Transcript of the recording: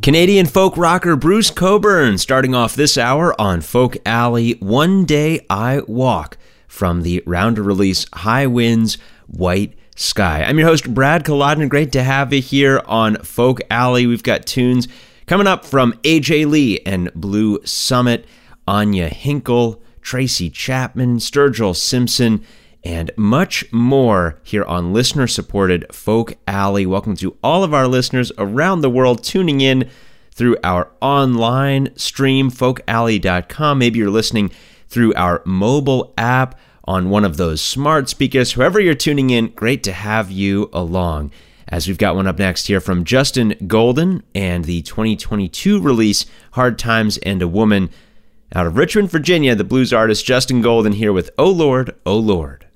Canadian folk rocker Bruce Cockburn starting off this hour on Folk Alley, One Day I Walk, from the Rounder release High Winds, White Sky. I'm your host, Brad Culloden. Great to have you here on Folk Alley. We've got tunes coming up from AJ Lee and Blue Summit, Anya Hinkle, Tracy Chapman, Sturgill Simpson, and much more here on listener-supported Folk Alley. Welcome to all of our listeners around the world tuning in through our online stream, folkalley.com. Maybe you're listening through our mobile app on one of those smart speakers. Whoever you're tuning in, great to have you along. As we've got one up next here from Justin Golden and the 2022 release, Hard Times and a Woman. Out of Richmond, Virginia, the blues artist Justin Golden here with Oh Lord, Oh Lord.